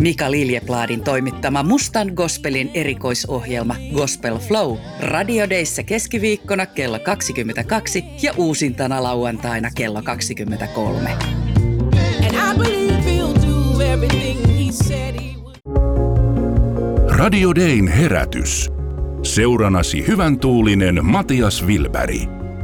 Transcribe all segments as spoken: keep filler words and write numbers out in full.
Mika Liljebladin toimittama Mustan Gospelin erikoisohjelma Gospel Flow Radio Dayssä keskiviikkona kello kaksikymmentäkaksi ja uusintana lauantaina kello kaksikymmentäkolme. Radio Dayn herätys. Seuranasi hyvän tuulinen Matias Wilberg.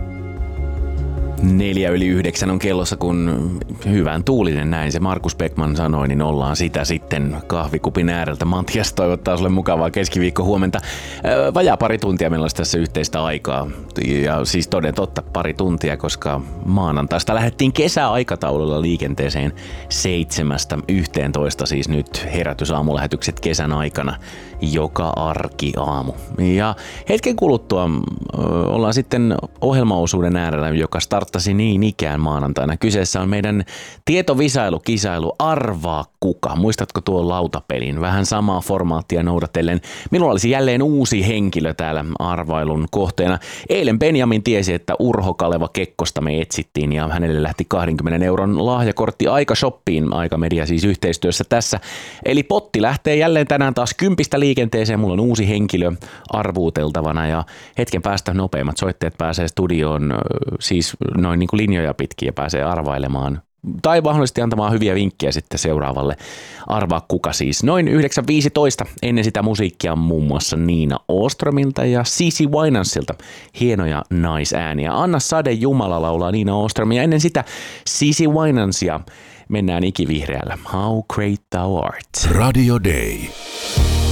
Neljä yli yhdeksän on kellossa, kun hyvän tuulinen, näin se Markus Beckman sanoi, niin ollaan sitä sitten kahvikupin ääreltä. Matias toivottaa sulle mukavaa keskiviikko huomenta. Vajaa pari tuntia meillä olisi tässä yhteistä aikaa. Ja siis toden totta pari tuntia, koska maanantaista lähdettiin kesäaikataululla liikenteeseen seitsemästä yhteentoista, siis nyt herätysaamulähetykset kesän aikana joka arkiaamu. Ja hetken kuluttua ollaan sitten ohjelmaosuuden äärellä, joka starttasi niin ikään maanantaina. Kyseessä on meidän tietovisailu, kisailu Arvaa kuka. Muistatko tuon lautapelin? Vähän samaa formaattia noudatellen. Minulla olisi jälleen uusi henkilö täällä arvailun kohteena. Eilen Benjamin tiesi, että Urho Kaleva Kekkosta me etsittiin ja hänelle lähti kahdenkymmenen euron lahjakortti Aika-shoppiin. Aika-media siis yhteistyössä tässä. Eli potti lähtee jälleen tänään taas kympistä liikenteeseen. Mulla on uusi henkilö arvuuteltavana ja hetken päästä nopeimmat soitteet pääsee studioon siis noin niin kuin linjoja pitkin ja pääsee arvailemaan tai mahdollisesti antamaan hyviä vinkkejä sitten seuraavalle Arvaa kuka siis. Noin yhdeksän viisitoista ennen sitä musiikkia muun muassa Niina Åströmilta ja Cici Winansilta. Hienoja naisääniä. Anna Sade Jumala laulaa Niina Åström ja ennen sitä Cici Winansia mennään ikivihreällä. How great thou art. Radio Day.